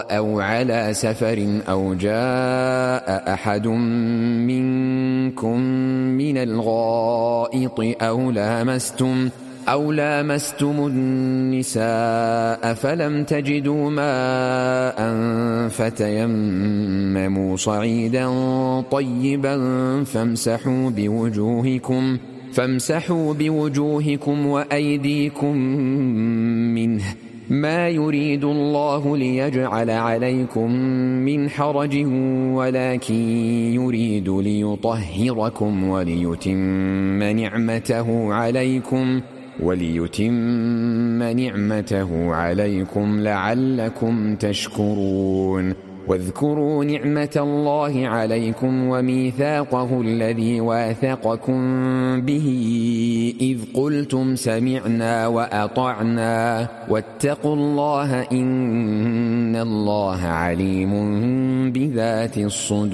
أو على سفر أو جاء أحد منكم من الغائط أو لامستم النساء فلم تجدوا ماء فتيمموا صعيدا طيبا فامسحوا بوجوهكم وأيديكم منه، ما يريد الله ليجعل عليكم من حرج ولكن يريد ليطهركم وليتم نعمته عليكم لعلكم تشكرون. واذكروا نعمة الله عليكم وميثاقه الذي واثقكم به إذ قلتم سمعنا وأطعنا واتقوا الله إن الله عليم بذات الصدور.